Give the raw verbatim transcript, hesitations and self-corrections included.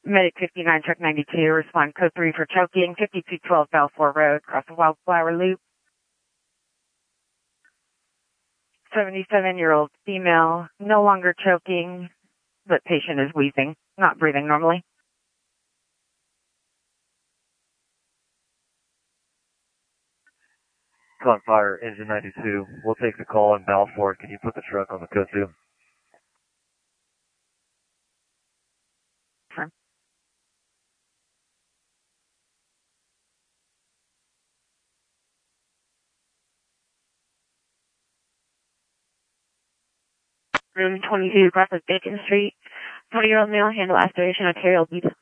Medic fifty-nine, truck ninety-two, respond code three for choking, fifty-two twelve Balfour Road, across the Wildflower Loop. seventy-seven-year-old female, no longer choking, but patient is wheezing, not breathing normally. On fire, engine ninety-two. We'll take the call in Balfour. Can you put the truck on the code two? Firm. Room twenty-two, across Bacon Street. forty-year-old male, handle aspiration, arterial beat.